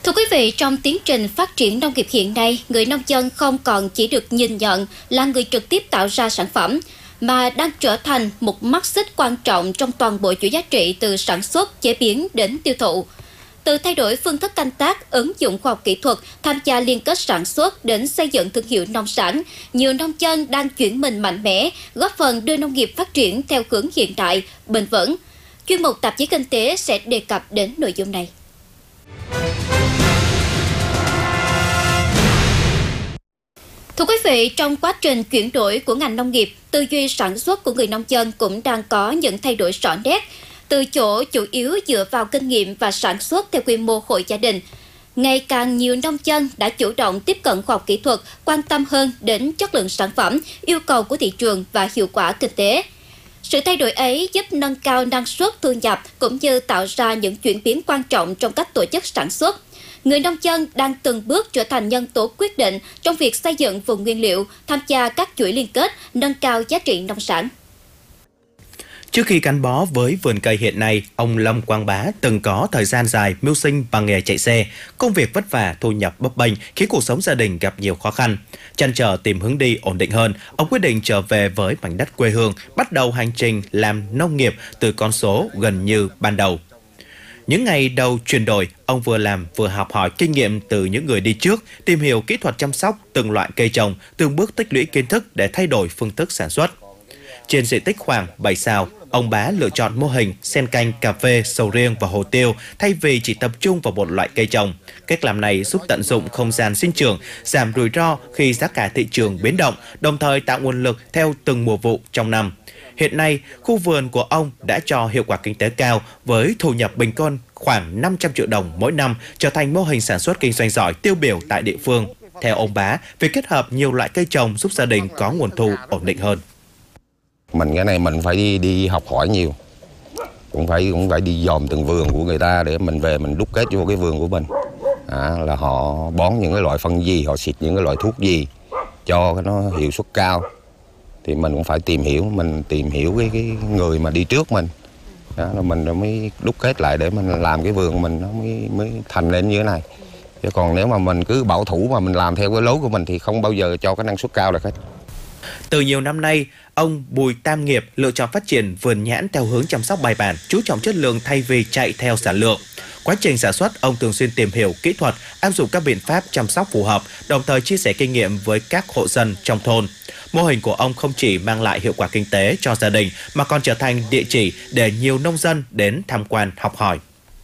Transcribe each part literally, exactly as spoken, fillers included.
Thưa quý vị, trong tiến trình phát triển nông nghiệp hiện nay, người nông dân không còn chỉ được nhìn nhận là người trực tiếp tạo ra sản phẩm, mà đang trở thành một mắt xích quan trọng trong toàn bộ chuỗi giá trị từ sản xuất, chế biến đến tiêu thụ. Từ thay đổi phương thức canh tác, ứng dụng khoa học kỹ thuật, tham gia liên kết sản xuất đến xây dựng thương hiệu nông sản, nhiều nông dân đang chuyển mình mạnh mẽ, góp phần đưa nông nghiệp phát triển theo hướng hiện đại, bền vững. Chuyên mục Tạp chí Kinh tế sẽ đề cập đến nội dung này. Thưa quý vị, trong quá trình chuyển đổi của ngành nông nghiệp, tư duy sản xuất của người nông dân cũng đang có những thay đổi rõ nét. Từ chỗ chủ yếu dựa vào kinh nghiệm và sản xuất theo quy mô hộ gia đình, ngày càng nhiều nông dân đã chủ động tiếp cận khoa học kỹ thuật, quan tâm hơn đến chất lượng sản phẩm, yêu cầu của thị trường và hiệu quả kinh tế. Sự thay đổi ấy giúp nâng cao năng suất thu nhập cũng như tạo ra những chuyển biến quan trọng trong cách tổ chức sản xuất. Người nông dân đang từng bước trở thành nhân tố quyết định trong việc xây dựng vùng nguyên liệu, tham gia các chuỗi liên kết, nâng cao giá trị nông sản. Trước khi gắn bó với vườn cây hiện nay, ông Lâm Quang Bá từng có thời gian dài mưu sinh bằng nghề chạy xe. Công việc vất vả, thu nhập bấp bênh khiến cuộc sống gia đình gặp nhiều khó khăn. Trăn trở tìm hướng đi ổn định hơn, ông quyết định trở về với mảnh đất quê hương, bắt đầu hành trình làm nông nghiệp từ con số gần như ban đầu. Những ngày đầu chuyển đổi, ông vừa làm vừa học hỏi kinh nghiệm từ những người đi trước, tìm hiểu kỹ thuật chăm sóc từng loại cây trồng, từng bước tích lũy kiến thức để thay đổi phương thức sản xuất. Trên diện tích khoảng bảy sào, ông Bá lựa chọn mô hình xen canh cà phê, sầu riêng và hồ tiêu thay vì chỉ tập trung vào một loại cây trồng. Cách làm này giúp tận dụng không gian sinh trưởng, giảm rủi ro khi giá cả thị trường biến động, đồng thời tạo nguồn lực theo từng mùa vụ trong năm. Hiện nay, khu vườn của ông đã cho hiệu quả kinh tế cao với thu nhập bình quân khoảng năm trăm triệu đồng mỗi năm, trở thành mô hình sản xuất kinh doanh giỏi tiêu biểu tại địa phương. Theo ông Bá, việc kết hợp nhiều loại cây trồng giúp gia đình có nguồn thu ổn định hơn. Mình cái này mình phải đi đi học hỏi nhiều, cũng phải cũng phải đi dòm từng vườn của người ta để mình về mình đúc kết vô cái vườn của mình. À, là họ bón những cái loại phân gì, họ xịt những cái loại thuốc gì cho nó hiệu suất cao. Thì mình cũng phải tìm hiểu, mình tìm hiểu cái, cái người mà đi trước mình. Đó, là mình mới đúc kết lại để mình làm cái vườn mình nó mới mới thành lên như thế này. Chứ còn nếu mà mình cứ bảo thủ mà mình làm theo cái lối của mình thì không bao giờ cho cái năng suất cao được hết. Từ nhiều năm nay, ông Bùi Tam Nghiệp lựa chọn phát triển vườn nhãn theo hướng chăm sóc bài bản, chú trọng chất lượng thay vì chạy theo sản lượng. Quá trình sản xuất, ông thường xuyên tìm hiểu kỹ thuật, áp dụng các biện pháp chăm sóc phù hợp, đồng thời chia sẻ kinh nghiệm với các hộ dân trong thôn. Mô hình của ông không chỉ mang lại hiệu quả kinh tế cho gia đình, mà còn trở thành địa chỉ để nhiều nông dân đến tham quan học hỏi.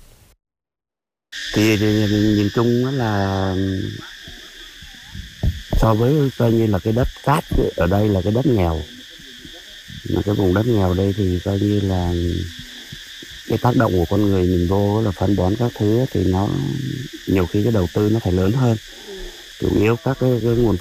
Thì nhìn chung là so với coi như là cái đất cát ở đây là cái đất nghèo, mà cái vùng đất nghèo đây thì coi như là cái tác động của con người mình vô là phân bón các thứ thì nó nhiều khi cái đầu tư nó phải lớn hơn, chủ yếu các cái, cái nguồn